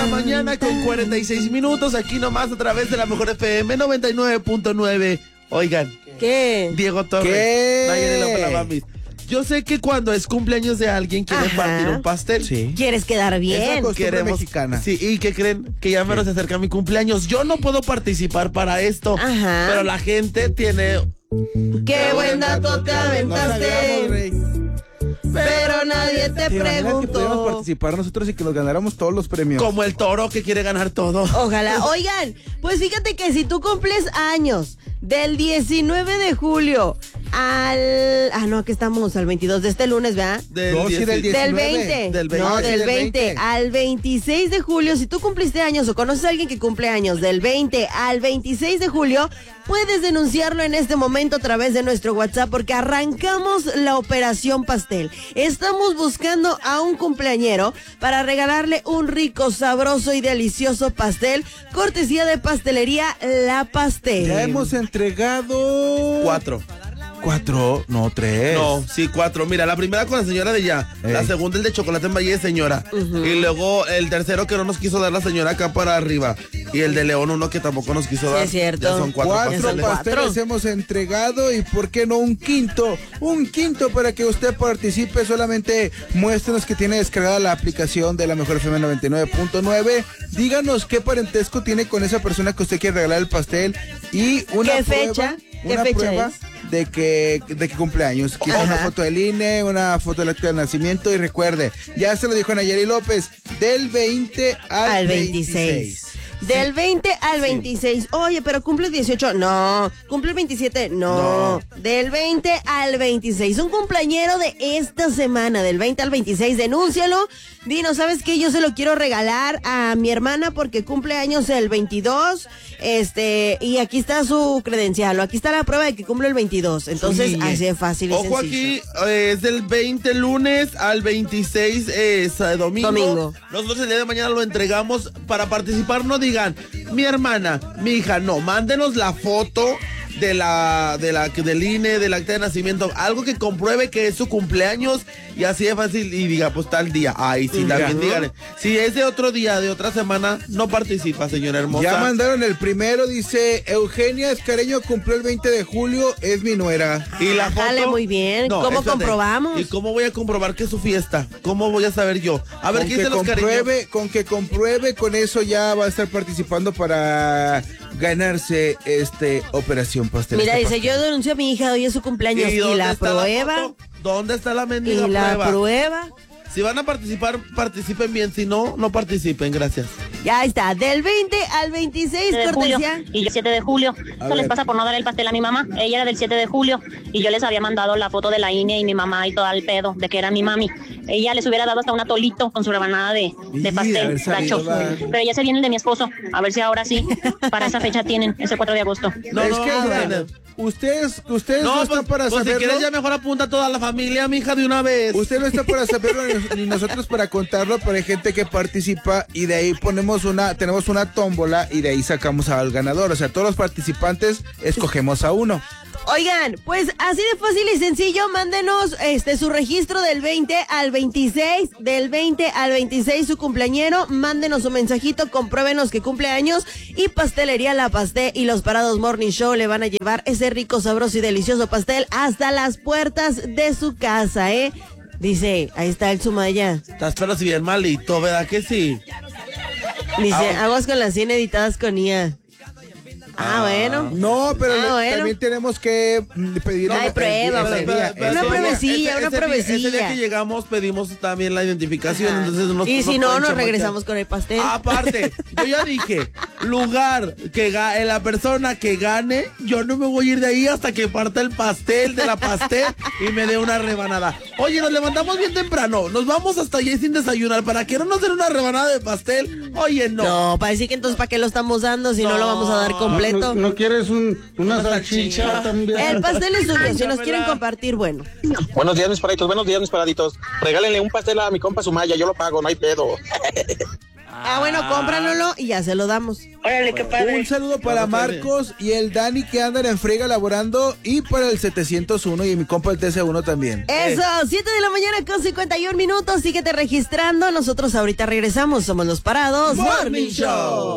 mañana con 46 minutos, aquí nomás a través de la Mejor FM 99.9. Oigan. ¿Qué? Diego Torres. ¿Qué? Yo sé que cuando es cumpleaños de alguien quieren partir un pastel. Sí. ¿Quieres quedar bien? Esa costumbre mexicana. Sí, ¿y qué creen? Que ya menos se acerca mi cumpleaños. Yo no puedo participar para esto. Ajá. Pero la gente tiene... ¡Qué buen dato te aventaste! Pero nadie te ¿Te imaginas que pudiéramos preguntó. participar nosotros y que nos ganáramos todos los premios? Como el toro que quiere ganar todo. Ojalá. Oigan, pues fíjate que si tú cumples años del 19 de julio al... no, que estamos al 22 de este lunes, ¿verdad? No, sí, del 19. Del 20. Del 20. No, Ah, del del 20 20. al 26 de julio. Si tú cumpliste años o conoces a alguien que cumple años del 20 al 26 de julio, puedes denunciarlo en este momento a través de nuestro WhatsApp porque arrancamos la operación pastel. Estamos buscando a un cumpleañero para regalarle un rico, sabroso y delicioso pastel, cortesía de Pastelería La Pastel. Ya hemos entregado... 4. 4, no, 3. No, sí, 4. Mira, la primera con la señora de ya. La segunda el de chocolate en Valle de señora. Y luego el tercero que no nos quiso dar la señora acá para arriba. Y el de León uno que tampoco nos quiso dar. es cierto. Ya son 4 4 pasteles. pasteles hemos entregado y por qué no un quinto para que usted participe. Solamente muéstrenos que tiene descargada la aplicación de la Mejor FM 99.9. Díganos qué parentesco tiene con esa persona que usted quiere regalar el pastel y una ¿Qué prueba, fecha? ¿Qué una fecha prueba es? de que cumpleaños. Quizá una foto del INE, una foto del acta de nacimiento y recuerde, ya se lo dijo Nayeli López, del 20 al 26. Del 20 al 26. Oye, pero cumple el 18. No. Cumple el 27. No. Del 20 al 26. Un cumpleañero de esta semana, del 20 al 26. Denúncialo. Dinos, ¿sabes qué? Yo se lo quiero regalar a mi hermana porque cumple años el 22. Y aquí está su credencial. O aquí está la prueba de que cumple el 22. Entonces, así de fácil y Ojo, sencillo. aquí es del 20 lunes al 26 domingo. Nosotros el día de mañana lo entregamos. Para participar no digan mi hermana, mi hija, no, mándenos la foto del INE, del acta de nacimiento, algo que compruebe que es su cumpleaños y así de fácil y diga, pues tal día. Ay, sí, también díganle. Si es de otro día, de otra semana, no participa, señora hermosa. Ya mandaron el primero, dice Eugenia Escareño, cumplió el 20 de julio, es mi nuera. Y la foto. Dale, muy bien. No, ¿Cómo espérate. comprobamos? ¿Y cómo voy a comprobar que es su fiesta? ¿Cómo voy a saber yo? A ver, ¿qué dicen los cariños? Con que compruebe, con eso ya va a estar participando para ganarse Operación Pastel. Mira, este dice, yo denuncio a mi hija, hoy es su cumpleaños. ¿Y dónde la está prueba? foto? ¿Dónde está la ¿Y mendiga la prueba? prueba? Si van a participar, participen bien. Si no, no participen. Gracias. Ya está, del 20 al 26, de julio, cortesía. y yo 7 de julio. Eso les pasa por no dar el pastel a mi mamá. Ella era del 7 de julio y yo les había mandado la foto de la INE y mi mamá y todo el pedo de que era mi mami. Ella les hubiera dado hasta un atolito con su rebanada de pastel haber sabido, gacho. va. Pero ya se viene el de mi esposo. A ver si ahora sí, para esa fecha tienen, ese 4 de agosto. No, es no, que vamos a mira, tener. ustedes no están para pues si saberlo. quieres ya mejor apunta a toda la familia, mija, de una vez. Usted no está para saberlo ni nosotros para contarlo, pero hay gente que participa y de ahí tenemos una tómbola y de ahí sacamos al ganador. O sea, todos los participantes escogemos a uno. Oigan, pues así de fácil y sencillo, mándenos su registro del 20 al 26, del 20 al 26 su cumpleañero, mándenos un mensajito, compruébenos que cumple años y Pastelería La Pastel y los Parados Morning Show le van a llevar ese rico, sabroso y delicioso pastel hasta las puertas de su casa, ¿eh? Dice, ahí está el Sumaya. Estás pero si bien malito, ¿verdad que sí? Dice, aguas con las 100 editadas con IA. Bueno. No, pero bueno. también tenemos que pedir Hay prueba, ese güey. día, Una ese día. pruebecilla, una Ese día pruebecilla. que llegamos pedimos también la identificación. Ajá. Entonces Y si no, pueden nos chamaquear. regresamos con el pastel. Aparte, yo ya dije, lugar que la persona que gane, yo no me voy a ir de ahí hasta que parta el pastel de la pastel y me dé una rebanada. Oye, nos levantamos bien temprano, nos vamos hasta allí sin desayunar, ¿para que no nos den una rebanada de pastel? Oye, no. No, para decir que entonces ¿para qué lo estamos dando si no lo vamos a dar completo? ¿No quieres una salchicha también? El pastel es suyo, si nos quieren compartir, bueno. Buenos días, mis paraditos. Buenos días, mis paraditos. Regálenle un pastel a mi compa Sumaya, yo lo pago, no hay pedo. Bueno, cómpranoslo y ya se lo damos. Órale, qué padre. Un saludo para Marcos y el Dani que andan en friega laborando y para el 701 y mi compa el TC1 también. Eso, 7 de la mañana con 51 minutos, síguete registrando. Nosotros ahorita regresamos, somos Los Parados Morning Show.